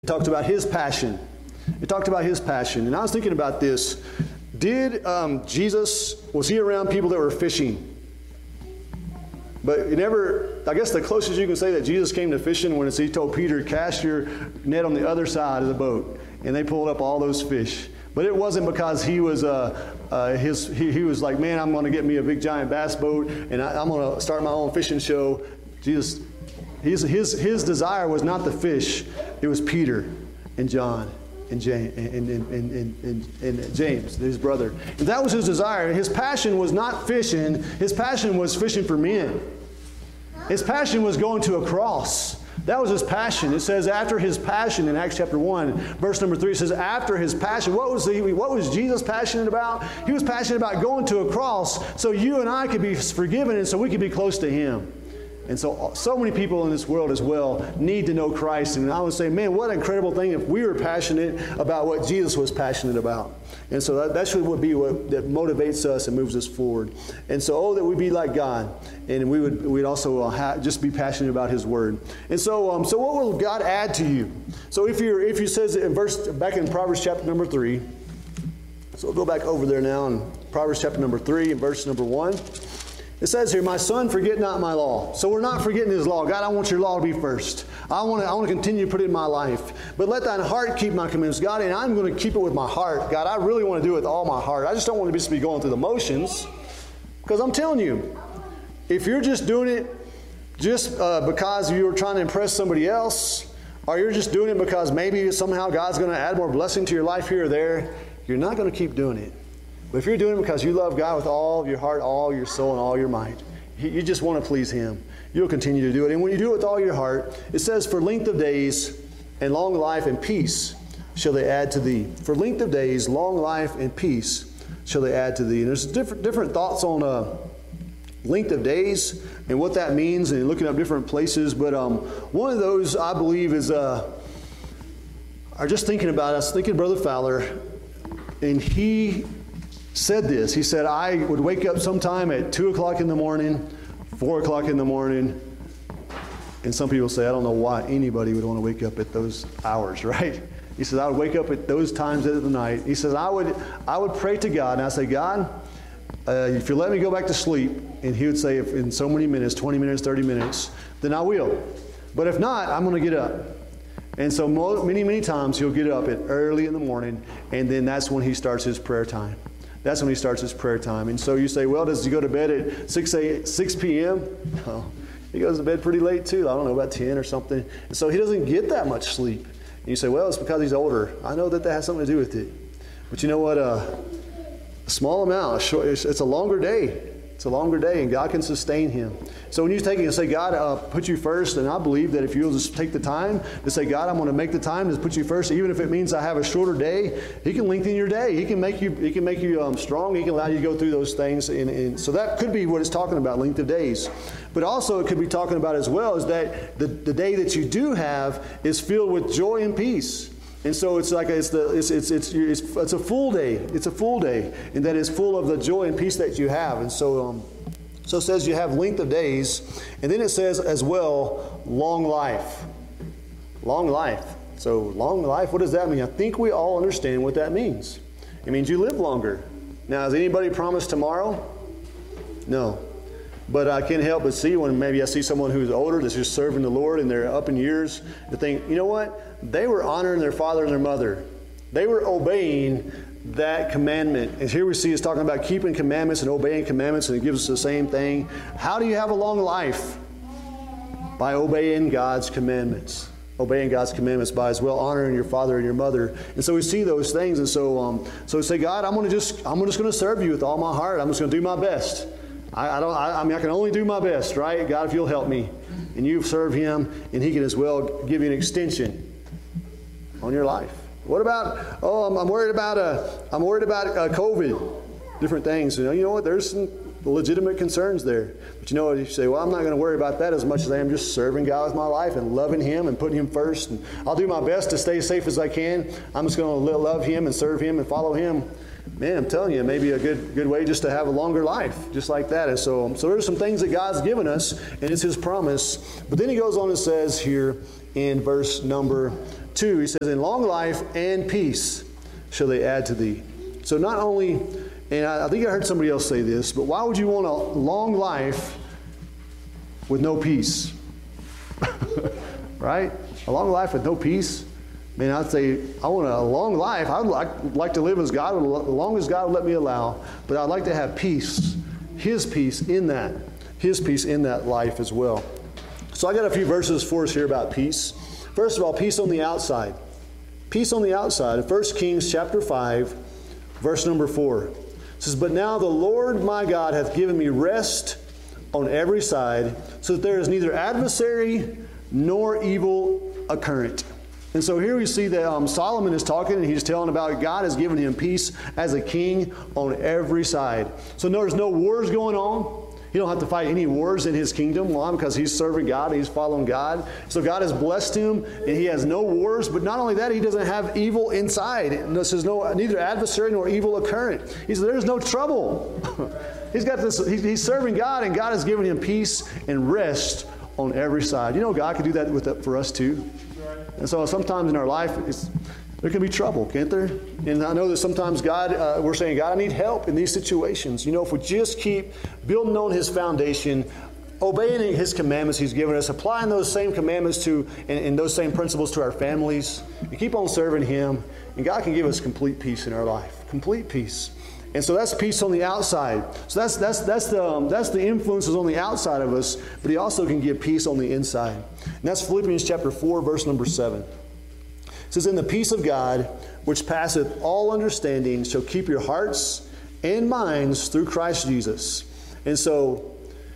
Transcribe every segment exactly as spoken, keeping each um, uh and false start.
It talked about his passion. It talked about his passion. And I was thinking about this. Did um, Jesus, was he around people that were fishing? But it never, I guess the closest you can say that Jesus came to fishing when he told Peter, cast your net on the other side of the boat. And they pulled up all those fish. But it wasn't because he was uh, uh, his. He, he was like, man, I'm going to get me a big giant bass boat, and I, I'm going to start my own fishing show. Jesus, his his his desire was not the fish; it was Peter and John and James and and, and, and, and, and James, his brother. And that was his desire. His passion was not fishing. His passion was fishing for men. His passion was going to a cross. That was his passion. It says after his passion in Acts chapter one, verse number three, it says after his passion. What was, the, what was Jesus passionate about? He was passionate about going to a cross so you and I could be forgiven and so we could be close to him. And so, so many people in this world as well need to know Christ. And I would say, man, what an incredible thing if we were passionate about what Jesus was passionate about. And so that, that should be what that motivates us and moves us forward. And so, oh, that we be like God. And we would we'd also uh, ha- just be passionate about his word. And so, um, so what will God add to you? So if you're, if you says in verse, back in Proverbs chapter number three, so we'll go back over there now in Proverbs chapter number three and verse number one. It says here, my son, forget not my law. So we're not forgetting his law. God, I want your law to be first. I want to, I want to continue to put it in my life. But let thine heart keep my commandments, God, and I'm going to keep it with my heart. God, I really want to do it with all my heart. I just don't want to just be going through the motions. Because I'm telling you, if you're just doing it just uh, because you're trying to impress somebody else, or you're just doing it because maybe somehow God's going to add more blessing to your life here or there, you're not going to keep doing it. But if you're doing it because you love God with all of your heart, all your soul, and all your might, you just want to please him, you'll continue to do it. And when you do it with all your heart, it says, for length of days and long life and peace shall they add to thee. For length of days, long life, and peace shall they add to thee. And there's different, different thoughts on uh, length of days and what that means, and looking up different places. But um, one of those, I believe, is, uh, are just thinking about, I was thinking of Brother Fowler, and he said this. He said, I would wake up sometime at two o'clock in the morning, four o'clock in the morning. And some people say, I don't know why anybody would want to wake up at those hours, right? He says, I would wake up at those times of the night. He says, I would I would pray to God. And I say, God, uh, if you let me go back to sleep, and he would say, if in so many minutes, twenty minutes, thirty minutes, then I will. But if not, I'm going to get up. And so many, many times he'll get up at early in the morning, and then that's when he starts his prayer time. That's when he starts his prayer time. And so you say, well, does he go to bed at six p.m.? No. He goes to bed pretty late too. I don't know, about ten or something. And so he doesn't get that much sleep. And you say, well, it's because he's older. I know that that has something to do with it. But you know what? Uh, a small amount. It's a longer day. It's a longer day, and God can sustain him. So when you take it and say, God, uh, put you first, and I believe that if you'll just take the time to say, God, I'm going to make the time to put you first, even if it means I have a shorter day, he can lengthen your day. He can make you He can make you um, strong. He can allow you to go through those things. And, and so that could be what it's talking about, length of days. But also it could be talking about as well is that the, the day that you do have is filled with joy and peace. And so it's like it's the it's it's it's it's, it's a full day. It's a full day, and that is full of the joy and peace that you have. And so um, so it says you have length of days, and then it says as well long life. Long life. So long life. What does that mean? I think we all understand what that means. It means you live longer. Now, has anybody promised tomorrow? No. But I can't help but see when maybe I see someone who's older that's just serving the Lord and they're up in years to think, you know what? They were honoring their father and their mother. They were obeying that commandment. And here we see it's talking about keeping commandments and obeying commandments, and it gives us the same thing. How do you have a long life? By obeying God's commandments. Obeying God's commandments by as well honoring your father and your mother. And so we see those things. And so um, so we say, God, I'm gonna just I'm just gonna serve you with all my heart. I'm just gonna do my best. I, I don't. I, I mean, I can only do my best, right? God, if you'll help me, and you serve Him, and He can as well give you an extension on your life. What about? Oh, I'm, I'm worried about. Uh, I'm worried about uh, COVID. Different things. You know. You know what? There's some legitimate concerns there. But you know what? You say, well, I'm not going to worry about that as much as I am just serving God with my life and loving Him and putting Him first. And I'll do my best to stay as safe as I can. I'm just going to love Him and serve Him and follow Him. Man, I'm telling you, it may be a good good way just to have a longer life, just like that. And so, so there's some things that God's given us, and it's His promise. But then He goes on and says here in verse number two, he says, in long life and peace shall they add to thee. So not only, and I, I think I heard somebody else say this, but why would you want a long life with no peace? Right? A long life with no peace? Man, I'd say, I want a long life. I'd like, like to live as God, as long as God would let me allow. But I'd like to have peace, His peace in that. His peace in that life as well. So I got a few verses for us here about peace. First of all, peace on the outside. Peace on the outside. In First Kings chapter five, verse number four. It says, but now the Lord my God hath given me rest on every side, so that there is neither adversary nor evil occurrent. And so here we see that um, Solomon is talking, and he's telling about God has given him peace as a king on every side. So there's no wars going on. He don't have to fight any wars in his kingdom. Why? Because he's serving God, he's following God. So God has blessed him, and he has no wars. But not only that, he doesn't have evil inside. And this is no neither adversary nor evil occurrent. He said there's no trouble. He's got this. He's serving God, and God has given him peace and rest on every side. You know, God can do that with for us too. And so sometimes in our life, it's, there can be trouble, can't there? And I know that sometimes God, uh, we're saying, God, I need help in these situations. You know, if we just keep building on His foundation, obeying His commandments He's given us, applying those same commandments to and, and those same principles to our families, and keep on serving Him, and God can give us complete peace in our life, complete peace. And so that's peace on the outside. So that's that's that's the um, that's the influences on the outside of us, but He also can give peace on the inside. And that's Philippians chapter four, verse number seven. It says, "In the peace of God, which passeth all understanding, shall keep your hearts and minds through Christ Jesus." And so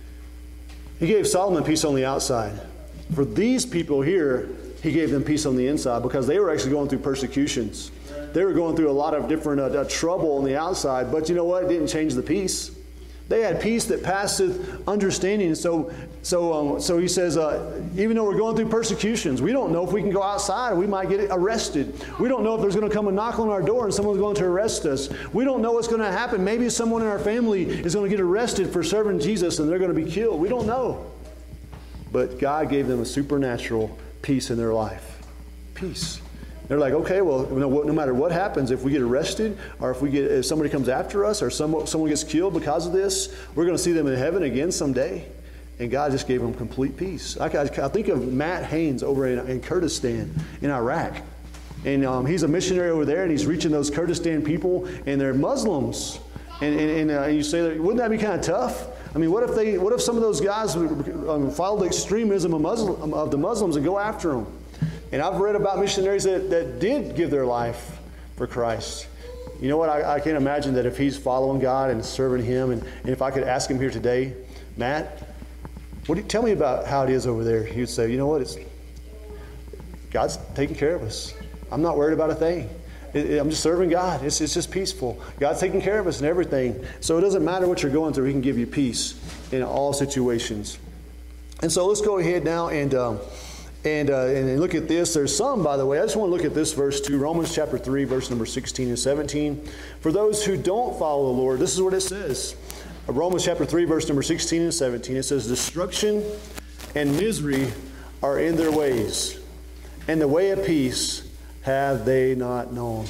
He gave Solomon peace on the outside. For these people here, He gave them peace on the inside because they were actually going through persecutions. They were going through a lot of different uh, uh, trouble on the outside, but you know what? It didn't change the peace. They had peace that passeth understanding. So, so, um, so he says, uh, even though we're going through persecutions, we don't know if we can go outside. We might get arrested. We don't know if there's going to come a knock on our door and someone's going to arrest us. We don't know what's going to happen. Maybe someone in our family is going to get arrested for serving Jesus and they're going to be killed. We don't know. But God gave them a supernatural peace in their life. Peace. They're like, okay, well, no, no matter what happens, if we get arrested or if we get if somebody comes after us or some, someone gets killed because of this, we're going to see them in heaven again someday. And God just gave them complete peace. I, I, I think of Matt Haynes over in, in Kurdistan, in Iraq. And um, he's a missionary over there, and he's reaching those Kurdistan people, and they're Muslims. And, and, and uh, you say, wouldn't that be kind of tough? I mean, what if they? What if some of those guys um, follow the extremism of, Muslim, of the Muslims and go after them? And I've read about missionaries that, that did give their life for Christ. You know what? I, I can't imagine that if he's following God and serving Him, and, and if I could ask him here today, Matt, what do you, tell me about how it is over there. He would say, you know what? It's God's taking care of us. I'm not worried about a thing. It, it, I'm just serving God. It's, it's just peaceful. God's taking care of us and everything. So it doesn't matter what you're going through. He can give you peace in all situations. And so let's go ahead now and... Um, And, uh, and look at this. There's some, by the way. I just want to look at this verse too. Romans chapter three, verse number sixteen and seventeen. For those who don't follow the Lord, this is what it says. Romans chapter three, verse number sixteen and seventeen. It says, destruction and misery are in their ways, and the way of peace have they not known.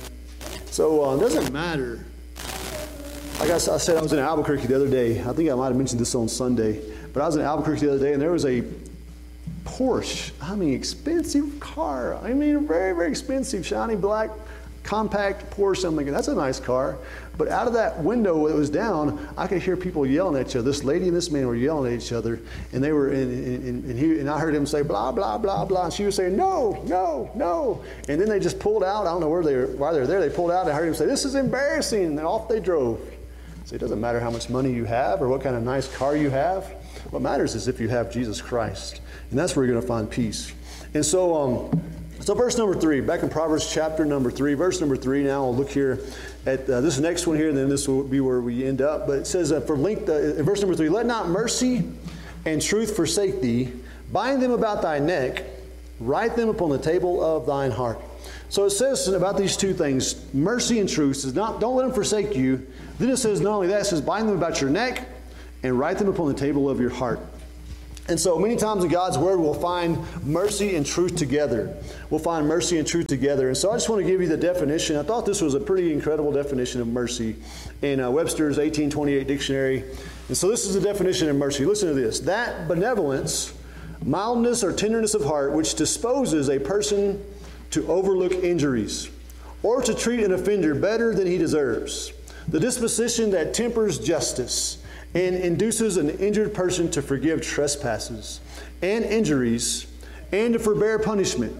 So uh, it doesn't matter. Like I said, I was in Albuquerque the other day. I think I might have mentioned this on Sunday. But I was in Albuquerque the other day, and there was a Porsche, I mean, expensive car. I mean, very, very expensive, shiny black, compact Porsche. I'm thinking, that's a nice car. But out of that window that was down, I could hear people yelling at each other. This lady and this man were yelling at each other, and they were, and, and, and, he, and I heard him say, blah, blah, blah, blah. And she was saying, no, no, no. And then they just pulled out. I don't know where they were, why they were there. They pulled out, and I heard him say, this is embarrassing. And off they drove. So it doesn't matter how much money you have or what kind of nice car you have. What matters is if you have Jesus Christ. And that's where you're going to find peace. And so, um, so verse number three, back in Proverbs chapter number three, verse number three. Now I'll look here at uh, this next one here, and then this will be where we end up. But it says, uh, for length, uh, in verse number three, let not mercy and truth forsake thee. Bind them about thy neck. Write them upon the table of thine heart. So it says about these two things, mercy and truth. It says, not, don't let them forsake you. Then it says, not only that, it says, bind them about your neck and write them upon the table of your heart. And so many times in God's Word, we'll find mercy and truth together. We'll find mercy and truth together. And so I just want to give you the definition. I thought this was a pretty incredible definition of mercy in uh, Webster's eighteen twenty-eight dictionary. And so this is the definition of mercy. Listen to this. That benevolence, mildness or tenderness of heart, which disposes a person to overlook injuries or to treat an offender better than he deserves. The disposition that tempers justice and induces an injured person to forgive trespasses and injuries and to forbear punishment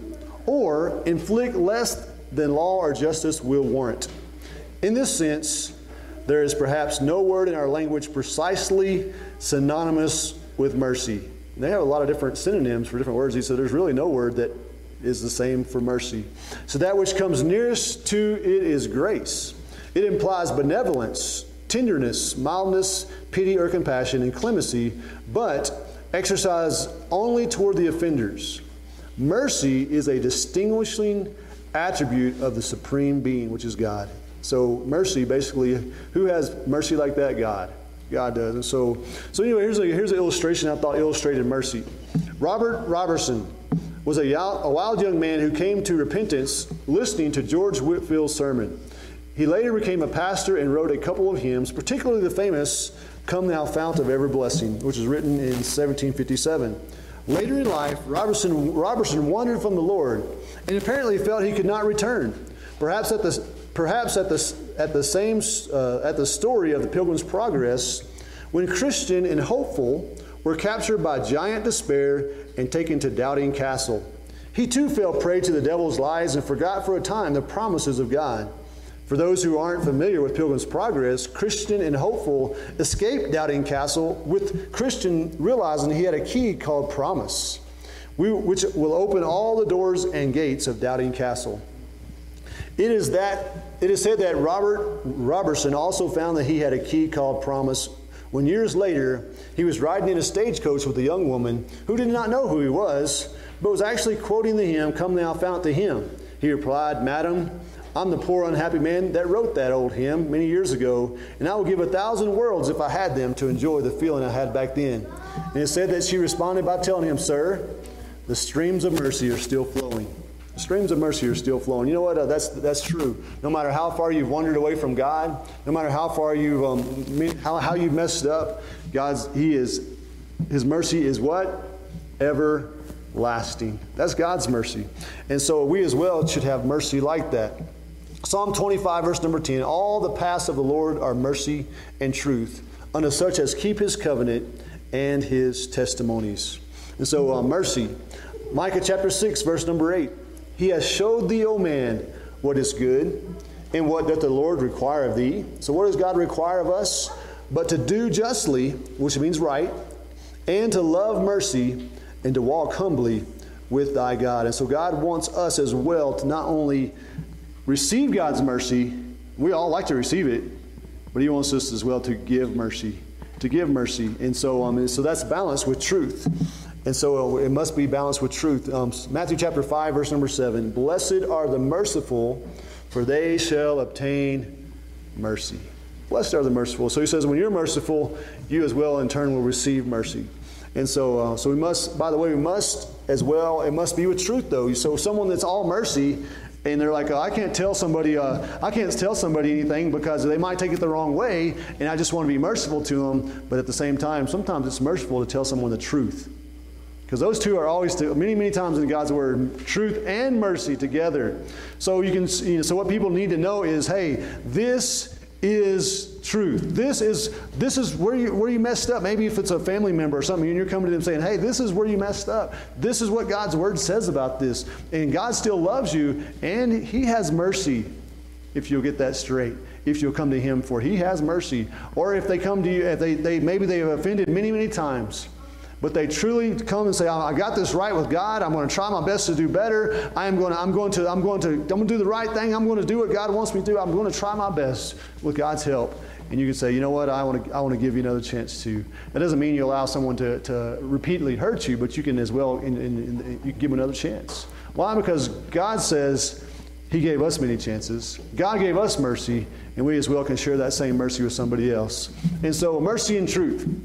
or inflict less than law or justice will warrant. In this sense, there is perhaps no word in our language precisely synonymous with mercy. And they have a lot of different synonyms for different words. He said there's really no word that is the same for mercy. So that which comes nearest to it is grace. It implies benevolence, tenderness, mildness, pity or compassion, and clemency, but exercised only toward the offenders. Mercy is a distinguishing attribute of the supreme being, which is God. So mercy, basically, who has mercy like that? God. God does. And so, so anyway, here's a, here's an illustration I thought illustrated mercy. Robert Robertson was a, a wild young man who came to repentance listening to George Whitefield's sermon. He later became a pastor and wrote a couple of hymns, particularly the famous Come Thou Fount of Every Blessing, which was written in seventeen fifty-seven. Later in life, Robertson, Robertson wandered from the Lord and apparently felt he could not return. Perhaps at the, perhaps at the, at the same uh, at the story of the Pilgrim's Progress, when Christian and Hopeful were captured by giant despair and taken to Doubting Castle. He too fell prey to the devil's lies and forgot for a time the promises of God. For those who aren't familiar with Pilgrim's Progress, Christian and Hopeful escaped Doubting Castle with Christian realizing he had a key called promise, which will open all the doors and gates of Doubting Castle. It is that it is said that Robert Robertson also found that he had a key called promise when years later he was riding in a stagecoach with a young woman who did not know who he was, but was actually quoting the hymn, Come Thou Fount to Him. He replied, Madam, I'm the poor unhappy man that wrote that old hymn many years ago, and I would give a thousand worlds if I had them to enjoy the feeling I had back then. And it said that she responded by telling him, Sir, the streams of mercy are still flowing. The streams of mercy are still flowing. You know what? Uh, that's that's true. No matter how far you've wandered away from God, no matter how far you've um, how how you've messed up, God's He is His mercy is what? Everlasting. That's God's mercy, and so we as well should have mercy like that. Psalm twenty-five, verse number ten. All the paths of the Lord are mercy and truth unto such as keep His covenant and His testimonies. And so uh, mercy. Micah chapter six, verse number eight. He has showed thee, O man, what is good, and what doth the Lord require of thee. So what does God require of us? But to do justly, which means right, and to love mercy, and to walk humbly with thy God. And so God wants us as well to not only receive God's mercy, we all like to receive it, but He wants us as well to give mercy, to give mercy. And so, um, and so that's balanced with truth. And so it must be balanced with truth. Um, Matthew chapter five, verse number seven. Blessed are the merciful, for they shall obtain mercy. Blessed are the merciful. So he says, when you're merciful, you as well in turn will receive mercy. And so, uh, so we must, by the way, we must as well, it must be with truth though. So someone that's all mercy, and they're like, oh, I can't tell somebody, uh, I can't tell somebody anything because they might take it the wrong way, and I just want to be merciful to them. But at the same time, sometimes it's merciful to tell someone the truth. Because those two are always, to, many, many times in God's Word, truth and mercy together. So you can, you know, so what people need to know is, hey, this is truth. This is this is where you where you messed up. Maybe if it's a family member or something, and you're coming to them saying, hey, this is where you messed up. This is what God's Word says about this, and God still loves you, and He has mercy if you'll get that straight. If you'll come to Him for it. He has mercy. Or if they come to you, if they they maybe they have offended many many times. But they truly come and say, I got this right with God. I'm going to try my best to do better. I am going to, I'm going to, I'm going to, I'm going to do the right thing. I'm going to do what God wants me to do. I'm going to try my best with God's help. And you can say, you know what, I want to, I want to give you another chance too. That doesn't mean you allow someone to, to repeatedly hurt you, but you can as well, in, in, in, you can give them another chance. Why? Because God says He gave us many chances. God gave us mercy, and we as well can share that same mercy with somebody else. And so mercy and truth.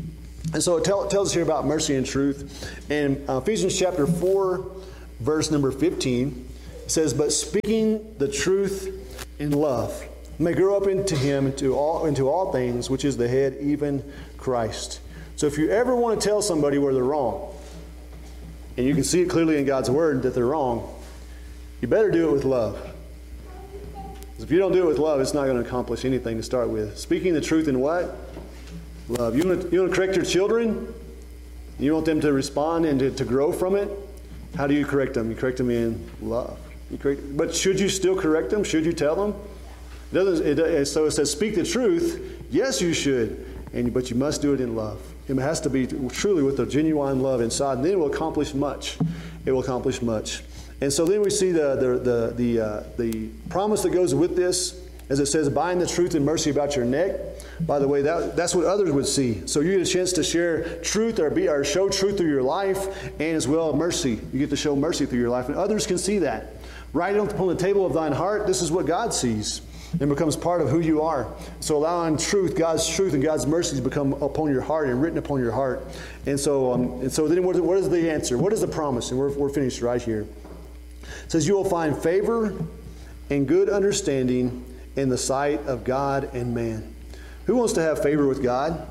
And so it tell, tells us here about mercy and truth. And uh, Ephesians chapter four, verse number fifteen, it says, "But speaking the truth in love, may grow up into him, into all, into all things, which is the head, even Christ." So if you ever want to tell somebody where they're wrong, and you can see it clearly in God's word that they're wrong, you better do it with love. Because if you don't do it with love, it's not going to accomplish anything to start with. Speaking the truth in what? Love. You want to, you want to correct your children? You want them to respond and to, to grow from it? How do you correct them? You correct them in love. You correct, but should you still correct them? Should you tell them? It doesn't, it, so it says, speak the truth. Yes, you should. And, but you must do it in love. It has to be truly with a genuine love inside. And then it will accomplish much. It will accomplish much. And so then we see the the the the, uh, the promise that goes with this, as it says, bind the truth and mercy about your neck. By the way, that, that's what others would see. So you get a chance to share truth or, be, or show truth through your life, and as well mercy. You get to show mercy through your life, and others can see that. Write it upon the table of thine heart. This is what God sees and becomes part of who you are. So allowing truth, God's truth and God's mercy to become upon your heart and written upon your heart. And so, um, and so then what, what is the answer? What is the promise? And we're, we're finished right here. It says, you will find favor and good understanding in the sight of God and man. Who wants to have favor with God?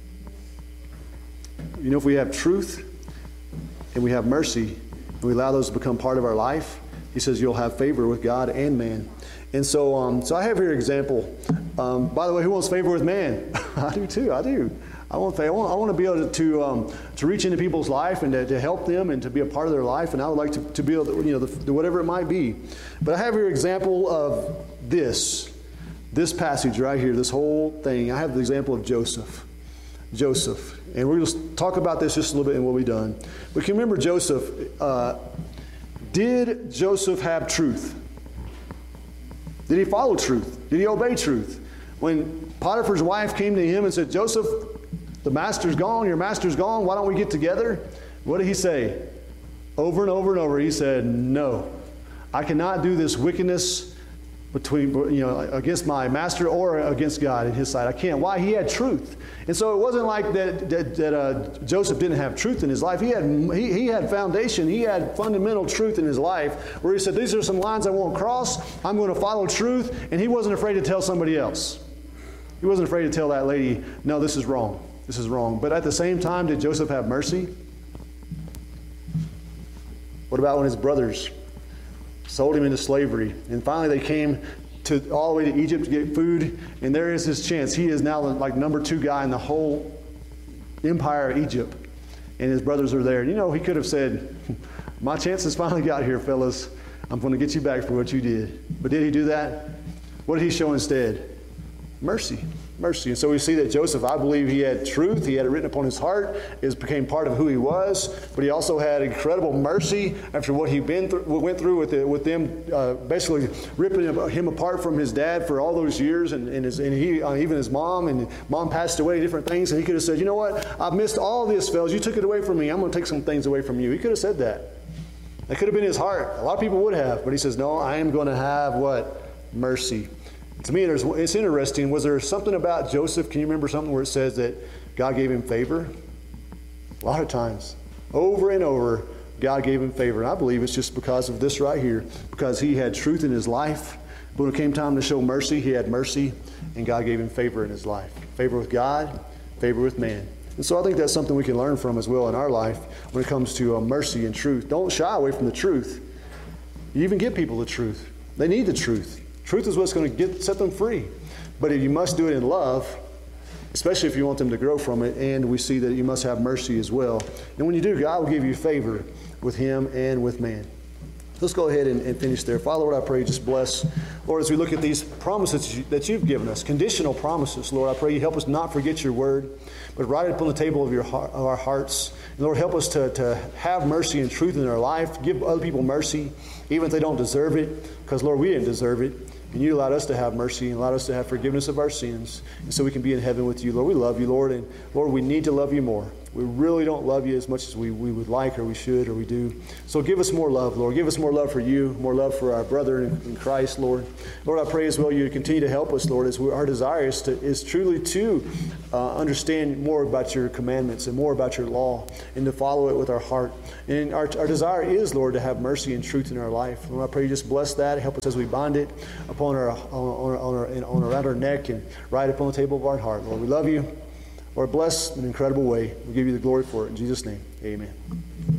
You know, if we have truth and we have mercy and we allow those to become part of our life, he says you'll have favor with God and man. And so um, so I have here an example. Um, by the way, who wants favor with man? I do too, I do. I want, I want, I want to be able to to, um, to reach into people's life and to, to help them and to be a part of their life. And I would like to, to be able to, you know, the, whatever it might be. But I have here an example of this. This passage right here, this whole thing. I have the example of Joseph. Joseph. And we're going to talk about this just a little bit and we'll be done. But can you remember Joseph? Uh, did Joseph have truth? Did he follow truth? Did he obey truth? When Potiphar's wife came to him and said, Joseph, the master's gone, your master's gone, why don't we get together? What did he say? Over and over and over, he said, no, I cannot do this wickedness between, you know, against my master or against God in his sight. I can't. Why? He had truth. And so it wasn't like that, that, that uh, Joseph didn't have truth in his life. He had, he, he had foundation. He had fundamental truth in his life where he said, these are some lines I won't cross. I'm going to follow truth. And he wasn't afraid to tell somebody else. He wasn't afraid to tell that lady, no, this is wrong. This is wrong. But at the same time, did Joseph have mercy? What about when his brothers sold him into slavery, and finally they came to all the way to Egypt to get food, and there is his chance. He is now like number two guy in the whole empire of Egypt, and his brothers are there. And you know, he could have said, my chance has finally got here, fellas. I'm going to get you back for what you did. But did he do that? What did he show instead? Mercy. Mercy. And so we see that Joseph, I believe he had truth. He had it written upon his heart. It became part of who he was. But he also had incredible mercy after what he been through, went through with, the, with them uh, basically ripping him apart from his dad for all those years. And, and, his, and he, uh, even his mom. And mom passed away, different things. And he could have said, you know what? I've missed all this, fellas. You took it away from me. I'm going to take some things away from you. He could have said that. That could have been his heart. A lot of people would have. But he says, no, I am going to have what? Mercy. To me, there's, it's interesting. Was there something about Joseph? Can you remember something where it says that God gave him favor? A lot of times. Over and over, God gave him favor. And I believe it's just because of this right here. Because he had truth in his life. But when it came time to show mercy, he had mercy. And God gave him favor in his life. Favor with God, favor with man. And so I think that's something we can learn from as well in our life when it comes to uh, mercy and truth. Don't shy away from the truth. You even give people the truth. They need the truth. Truth is what's going to get set them free. But if you must do it in love, especially if you want them to grow from it, and we see that you must have mercy as well. And when you do, God will give you favor with him and with man. Let's go ahead and, and finish there. Father, Lord, I pray, just bless, Lord, as we look at these promises that, you, that you've given us, conditional promises, Lord, I pray you help us not forget your word, but write it upon the table of, your heart, of our hearts. And Lord, help us to, to have mercy and truth in our life, give other people mercy, even if they don't deserve it, because, Lord, we didn't deserve it. And you allowed us to have mercy and allowed us to have forgiveness of our sins. And so we can be in heaven with you. Lord, we love you, Lord. And Lord, we need to love you more. we really don't love you as much as we, we would like or we should or we do. So give us more love, Lord. Give us more love for you, more love for our brother in, in Christ, Lord. Lord, I pray as well you continue to help us, Lord, as we, our desire is, to, is truly to uh, understand more about your commandments and more about your law and to follow it with our heart. And our, our desire is, Lord, to have mercy and truth in our life. Lord, I pray you just bless that. Help us as we bind it upon our, on, on, on, our, and on around our neck and right upon the table of our heart. Lord, we love you. Lord, bless in an incredible way. We give you the glory for it. In Jesus' name, amen.